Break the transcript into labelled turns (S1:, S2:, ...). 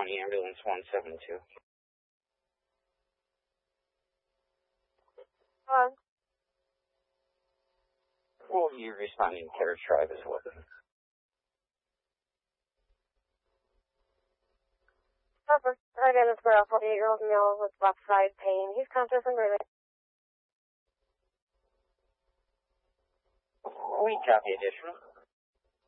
S1: County Ambulance 172.
S2: Hello?
S1: Well, you responding to Terror Tribe as well.
S2: Papa, I got this girl, 48-year-old male with left side pain. He's conscious and breathing.
S1: We copy additional.